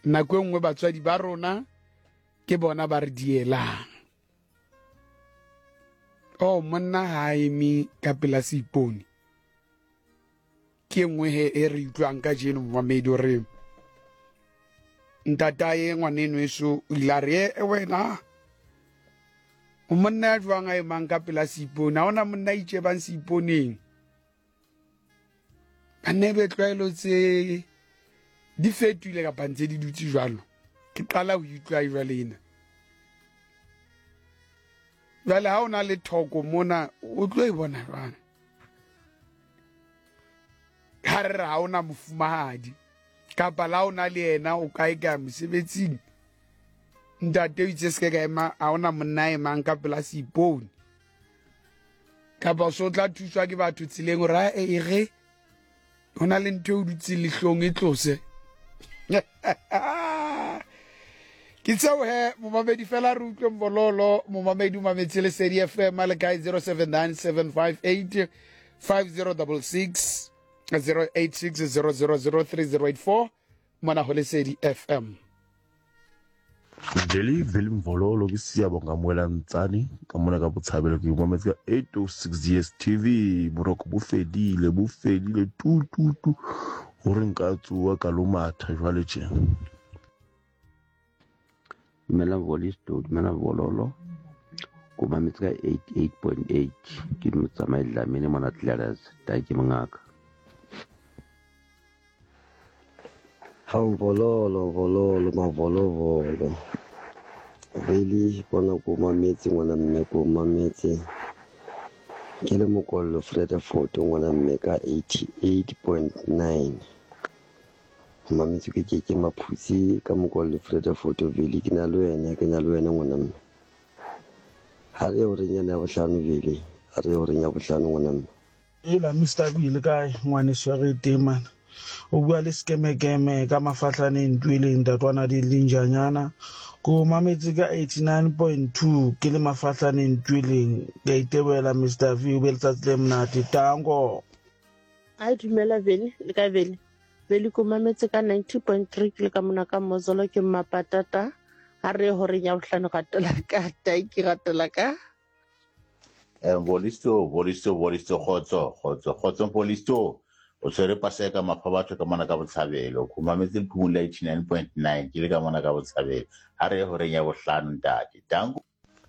nako e nngwe batswadi ba rona ke bona ba re dielang. Monna ha eme ka pela seipone ke nngwe he e re utlwang ka jeno Momamedi hore ntatae ngwaneno eso o ile a re wena o monna ya jwang a emang ka pela seipone, ha ona monna itse bang seiponeng. Ba ne be tlwaelo tse di fetohile kapa ntse di dutse jwalo. Ke qala ho utlwa jwale ena. Jwale ha ona le thoko mona o tlo e bona jwang? Ha re ha ona mofumahadi kapa la ona le yena o kae ka mosebetsing, ntate o itse se ka ema ha ona monna emang ka pela seipone, kapa o so tla thuswa ke batho tseleng hore e re hona le ntho o dutse lehlong e tlose. Ke tseo he Momamedi fela re utlwe Mbololo. Momamedi o mametse Lesedi FM a le kae 079758 5066 086 0003084 mona ho Lesedi FM. Veli Mvololo ke Siyabonga Mwelantsane ka mona ka Botshabelo ke mametse ka 806 DStv boroko bo fedile tu hore nka tsuwa ka lo matha jwale tje. Mela Vololo ko mametse ka 88.8 ke motsamaela mene mona Tlelas ta ke mangaka. Vololo Veli bona ko mametse ngwana mme ko mametse ke le mokollo Fred Photo ngwana mme ka 88.9 mametse ke maphutsi ka mokollo Fred Photo Veli ke na le wena ngwana mme ha re o renyana ya bohlano Veli ha re o renya bohlano ngwana mme ela Mr. Bile kae ngwane sware temana o bua le skemekeme ka mafatlaneng tweleng tatwana di linjanyana ko mametse ka 89.2 ke le mafatlaneng tweleng ka itebela Mr. V o be letsatsi le monate tango a dumela Veli le ka Veli ko mametse ka 90.3 ke le ka mona ka Mozolo ke Mmapatata ha re hore nya bohlano gatela ka taiki gatela ka Volisto khotso Volisto o tsere paseka maphabatho ka mona ka Botshabelo go mametse phumula 89.9 ke le ka mona ka Botshabelo ha re hore nya bohlano ntate tango.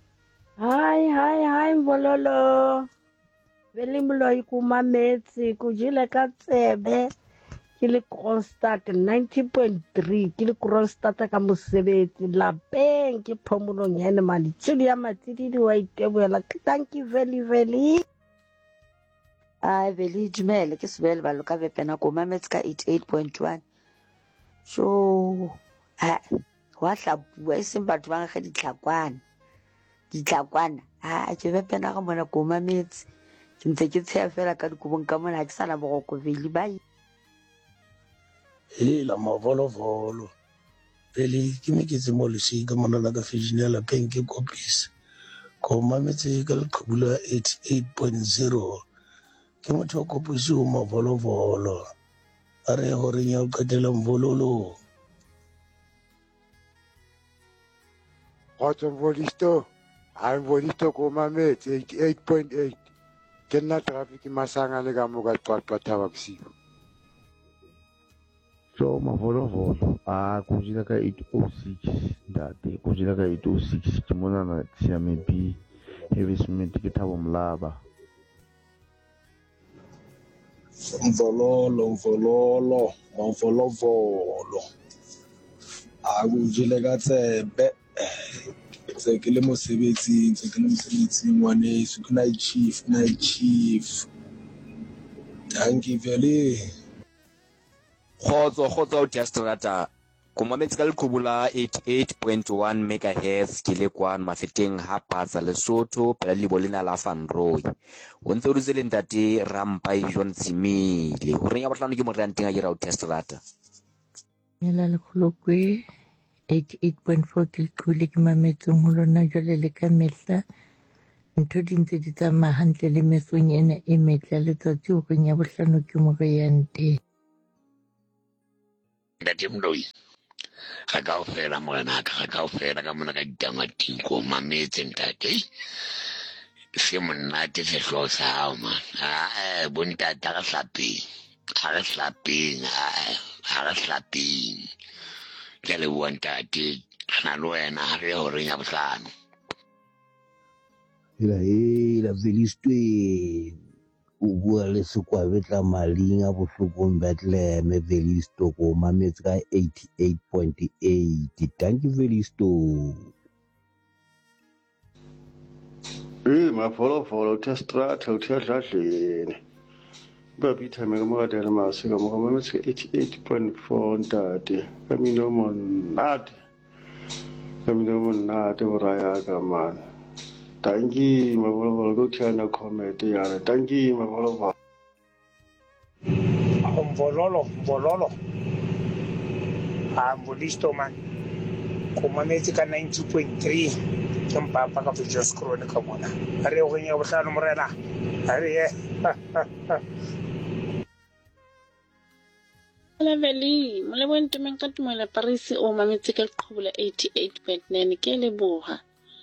Hi Mbololo Veli Moloi ko mametse ko jile ka tsebe ke le Kronstadt 90.3 ke le Kronstadt ka mosebetsi lapeng ke phomolong ya ene mali tsudi ya matsidi wa itebela. Thank you Veli Veli dumele ke sebele ba loka bepena ko mametse ka 88.1 so wa hlabua e seng batho ba ga ditlakwana ke bepena ga mona ko mametse ke ntse ke tsheya fela ka dikobong ka mona ha ke sana boroko Veli bye. La Volo Veli ke me ke tse mo Lesedi ka mona la ka Virginia lapeng ke kopisa ko mametse ka Leqhubula 88.0 ke motho wa koposi o Volo a re hore nya o qetela Mvololo Khotso Volisto ko mametse 88.8 ke nna traffic masanga le ka moka Qwaqwa Thaba Bosiu. So Volo go jila ka 806 ntate go jila ka 806 ke mona na Siamebi Heavy Smith ke Thabo Mlaba. Mvololo a go jile ka tsebe tse ke le mosebetsing ngwaneso ke night chief thank you Veli. Khotso o Diastrata ko mametse ka Leqhubula 88.1 megahertz ke le kwan mafeteng ha Phatsa Lesotho pela le bolena la Van Roy o ntse o rutse le ntate Rampai John Tsimile ho renya bohlano ke moranteng a dira o Diastrata Yela le kholokwe 88.4 ke khule ke mametseng ho lona jwale le ka mehla ntho di ntse di tsamaya hantle le mesong ena e metle letsatsi ho renya bohlano ke mo re yang teng. Ntate Moloi ga kaofela morena ga kaofela ka mona ka ditamatiko mametse ntate se monate sehloho sa hao man bontate ga re hlapeng ke le bua ntate na le wena ha re hore ya bohlano hela Velistwe o bua le Sekwabetla maling a bohlokong Bethlehem Velisto ko mametse ka 88.8 thank you Velisto mafolofolo testrata uthedladleni babithame ka mogatele mase ka moga mametse ka 88.4 ntate ka minomo nnate borayaka mana tanki mafolofolo ko thiana comment yana tanki mafolofolo Mvololo Volisto man kumametse ka 90.3 ke mpapa ka Just Crone ka mona re go nya bohlano morena re Leveli mo le bontumeng ka tumela Paris o mametse ka leqhubula 88.9 ke leboha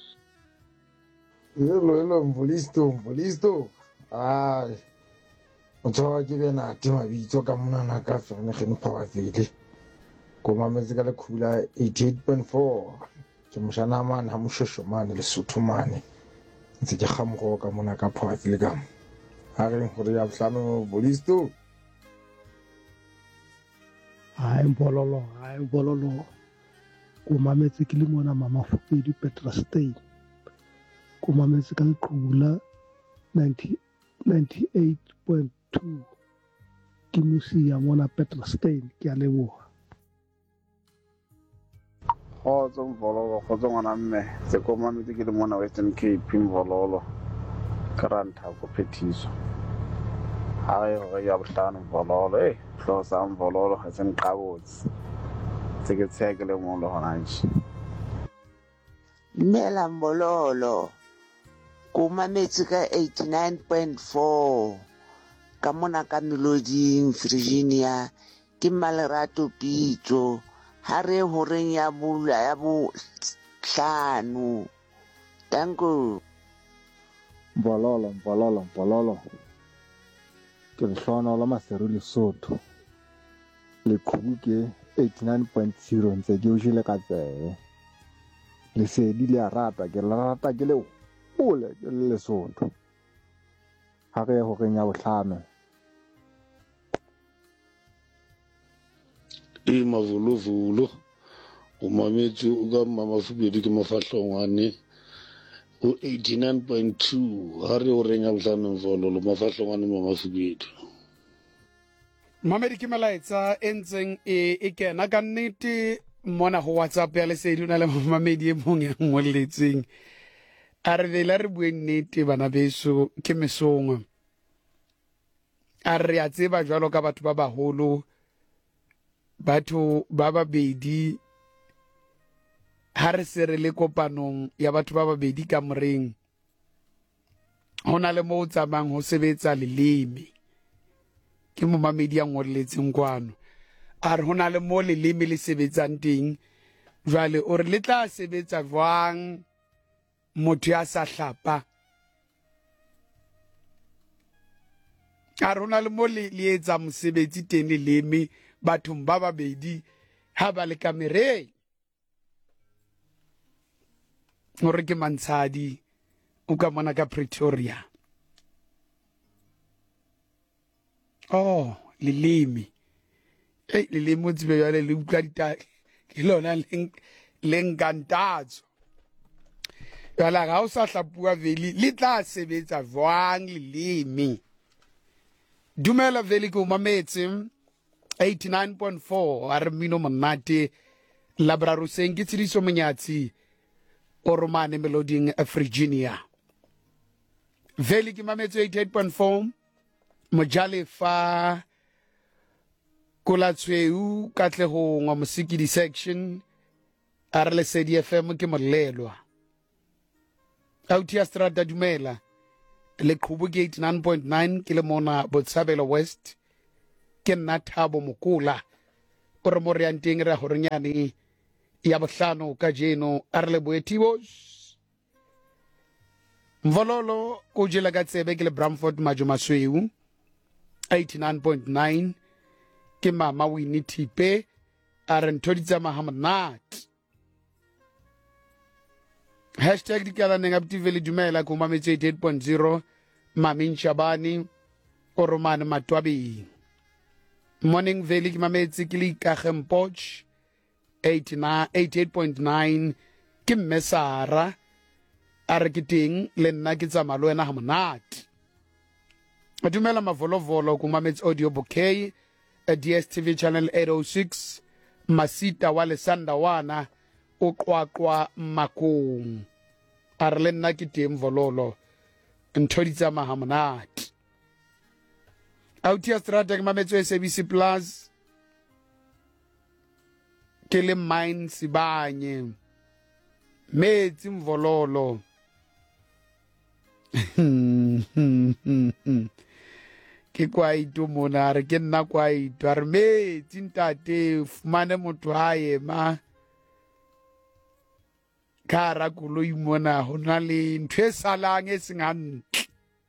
Hello Mvolisto ai motho wa ke bena te mabitso ka mona na ka fene ge mpha fele ko mametse ka leqhubula 88.4 ke moshana man ha moshosho mane le sotho mane ntse ke kgamogo ka mona ka pha fele ka ha re hore ya bohlano Mvolisto Hayi mbololo ko mametse ke le mona mama Fupedi Petra Stein ko mametse ka leqhubula 98.2 ke musia mona Petra Stein ke a leboha Kgotso Mvololo kgotso ngwana mme se ko mametse ke le mona Western Cape Mvololo karanta go phetiso ha re go ya bohlano Mvololo hlo sa Mvololo ha se nqabotse se ke tshekele mo lo hona nje Mela Mbololo kumametse ka 89.4 ka mona ka Melody Virginia ke Malerato Pitso ha re horeng ya bohlano danko Mbololo ke lehlono la Maseru Lesotho leqhubu ke 89.0 ntse ke o jile ka tsee lesedi le a rata ke le ole ke le Lesotho ha re ho reng ya bohlano mavuluvulo o mametse o ka mama Fupedi ke mafahlongwane o 89.2 ha re o reng ya bohlano Mvololo mafahlongwane mama Fupedi Mamedi ke melaetsa e ntseng e kena ka nnete mona go WhatsApp ya lesedi na le mamedi e mong ya ngoletseng a re vela re bue nnete bana beso ke mesongwa a re a tseba jwalo ka batho ba baholo batho ba babedi ha re se re le kopanong ya batho ba babedi ka moreng ho na le mo tsamang ho sebetsa leleme ke mo mamedi ya ngoletseng kwano a re ho na le mo leleme le sebetsang teng jwale o re le tla sebetsa jwang motho ya sa hlapa a re ho na le mo le etsa mosebetsi teng leleme bathong ba babedi ha ba le kamereng hore ke Mantshadi o ka mona ka Pretoria leleme leleme o tsebe jwale le utlwa ke lona le nkantatso jwale ga o sa hlapua veli le tla sebetsa jwang leleme dumela veli ke o mametse 89.4 a re mmino monate labraroseng ke tsediso monyatsi o romane Meloding Virginia veli ke mametse 88.4 Mojalefa Kolatsweu Katlego ngwa Musikidi section a re Lesedi FM ke molelwa Autia Strata dumela le qhubu ke 89.9 ke le mona Botshabelo West ke nna Thabo Mokula o re mo re yanteng re ho renyane ya bohlano ka jeno a re leboe Tibos Mvololo ko jela ka tsebe ke le Bramford Majomasweu 89.9 ke mama Winnie Tipe a re ntho di tsamaya monate hashtag dikalaneng Abtiveli dumela ko mametse 88.0 Mami Nchabani o Romane Matwabi Morning Valley ke mametse ke le Ikageng 88.9 ke Mmesara a re ke teng le nna ke tsamaya le wena ha monate a dumela mavolovolo ko mametse audio bouquet DSTV channel 806 Masita wa Lesanda wana o qwaqwa makong a re le nna ke teng vololo ntho di tsamaya monate Autia Strata ke mametse SABC Plus ke le mine Sibanye metsi mvololo ke kwaito mona re ke nna kwaito a re metsi ntate fumane motho a ema ka ra koloi mona ho na le ntho e salang e seng hantle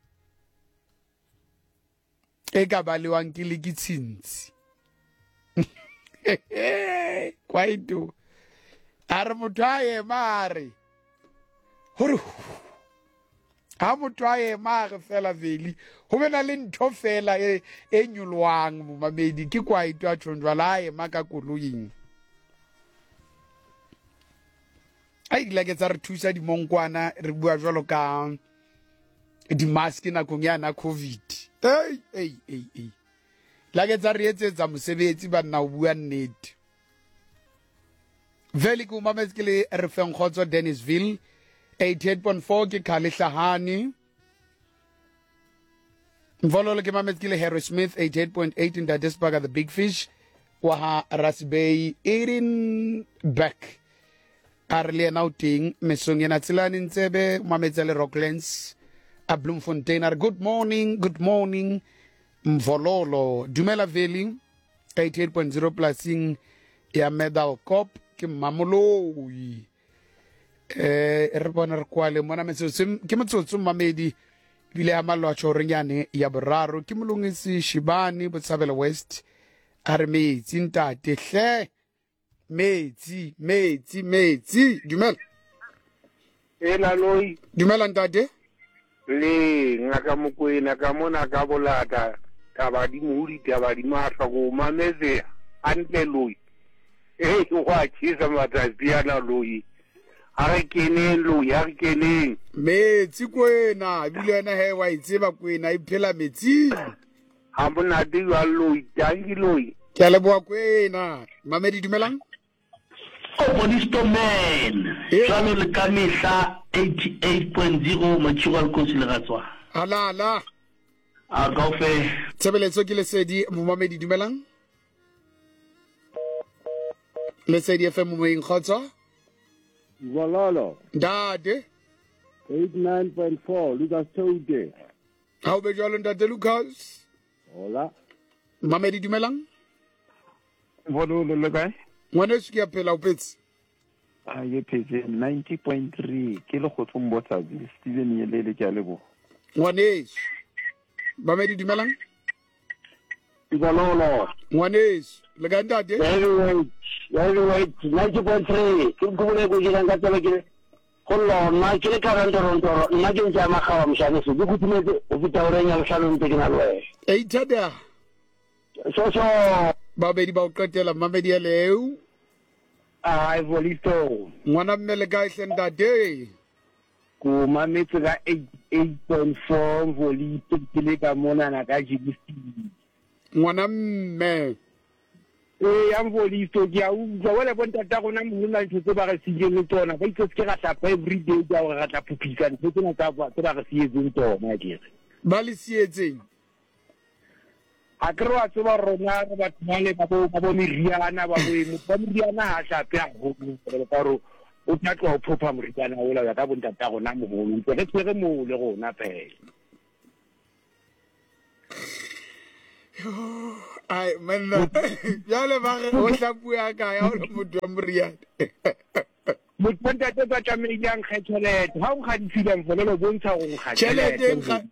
e ka balewang ke le ke tshintsi kwaito a re motho a ema a re hore ha motho a ema re fela veli ho bena le ntho fela e nyolwang momamedi ke kwaito a tshonjwa a ema ka koloing a ile ke tsa re thusa dimonkwana re bua jwalo ka di-mask nakong yana COVID la ke tsa re etsetsa mosebetsi banna o bua nnete vele ke umametse ke le Refeng Khotso Dennisville 88.4 ke Khale Hlahani Mvololo ke mametse ke le Harry Smith 88.8 in Dadesburg the Big Fish wa Rasbay Erin Back a re le ena o teng mesong ena tselane ntsebe mametse le Rocklands a Bloemfontein a re good morning Mvololo dumela veli 88.0 plusing ya Medal Cop ke mamoloi re bona re kwale mona metsotso ke motsotso mamedi bile ya malwa tshorengane ya boraro ke molongisi Shibani Botshabelo West a re metsi ntate hle metsi dumela ela loi dumela ntate le ngaka Mokoena ka mona ka bolata taba di mohudi taba di mahla go mametse antle loi wa tshisa matapiana loi a re keneng loi a re keneng metsi kwena ebile yena he wa itseba kwena iphela metsi ha monate wa loi tangi loi ke a leboa kwena mamedi dumelang Polisto man jalo le ka mehla 88.0 Machiwa Kosi le gatswa ala a ka fe tsebeletso ke lesedi momamedi dumelang lesedi FM moeng khotsa Vololo Dade 89.4 Lucas Toude ha o be jalo ntate Lucas hola mamedi dumelang Vololo le kae ngwana se ke phela o petse a ye phetse 90.3 ke le go tsombotsa Steven Yelele ke a lebo ngwaneso mamedi dumelang Vololo ngwaneso le ka ntate heavyweight 90.3 ke gole go dira ka tsela ke go lona ke le ka rantoro nna ke ntse magawa mshane se ke kutumetse o fita o renya hlano ntse ke na lwe e ithada so babedi ba o qetela mamedi eleu ai Volisto ngwana mmele ka hle ntate ko mametse ka 8.4 Volito ke le ka mona na ka GBC ngwana mme ya Volisto ke a utlwa wele bonta ta gona monna ntse ba ga sije le tsona ba itse ke ga hlapa every day ka ga tla phupika ntse tsena tsa ba ga sietse tsona ke ba le sietseng a tro a tsoba rona ba tmale ba bo miriana ba bo miriana ha hlape a go ka ro o tlatwa o phopha moriana o la ka bonta ta gona mo go ntse re tsere mo le gona pele ai manna jale ba re o hlapua ka ya o le motho wa moriana motho ntate ba tlameileng kgethelete ha o ga ditshileng folelo bontsha go ga tšhelete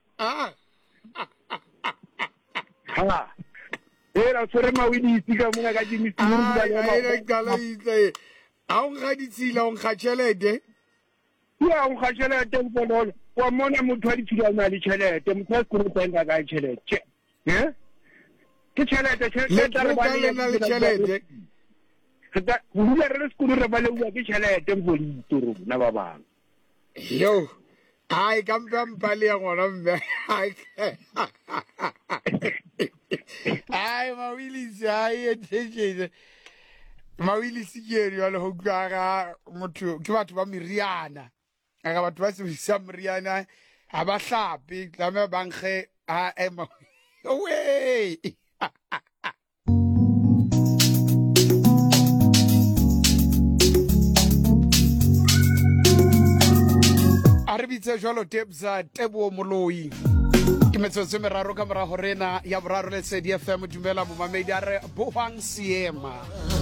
ha era tsore mawidi ka mona ka dimisi ba ya kala itse a o ga ditshila o ga tšhelete ya o ga tšhelete folelo wa mona motho wa ditshila na le tšhelete motho wa sekolo tsenga ka tšhelete ke tšhelete re ba le tšhelete ga bula re sekolo re ba le bua ke tšhelete mbolito rona ba bang yo ai kampa le ngona mme ai mawilisi ai etšeje mawilisi ke ri wale ho ka motho ke batho ba meriana ga batho ba se sa meriana a ba hlapi tlameha bankge a ema we Arbitse jalo tebza tebo moloi ke metsotso meraro ka morago rena ya boraro le SED FM dumela mo mamedi a re bohang siema